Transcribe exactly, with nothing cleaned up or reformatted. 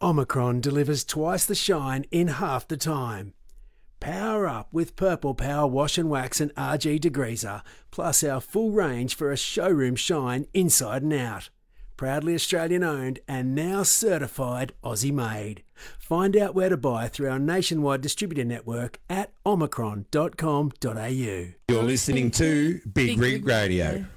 Omicron delivers twice the shine in half the time. Power up with Purple Power Wash and Wax and R G Degreaser, plus our full range for a showroom shine inside and out. Proudly Australian owned and now certified Aussie made. Find out where to buy through our nationwide distributor network at omicron dot com dot a u. You're listening to Big, Big Rig Radio.